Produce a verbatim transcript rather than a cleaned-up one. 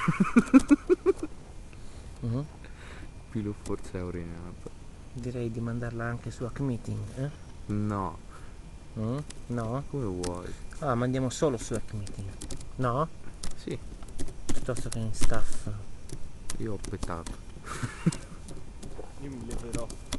Mhm. Più forse è urinato. Direi di mandarla anche su Hack Meeting, eh? No, Mm? No? come vuoi? Ah, mandiamo solo su Hack Meeting. No? Sì, Piuttosto che in staff. io ho petato. Io mi leverò.